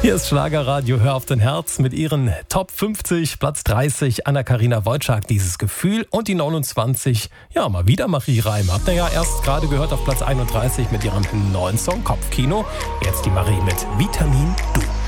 Hier ist Schlagerradio, hör auf dein Herz mit ihren Top 50, Platz 30, Anna-Karina Wojcik, dieses Gefühl, und die 29, ja, mal wieder Marie Reim. Habt ihr ja erst gerade gehört auf Platz 31 mit ihrem neuen Song Kopfkino. Jetzt die Marie mit Vitamin Du.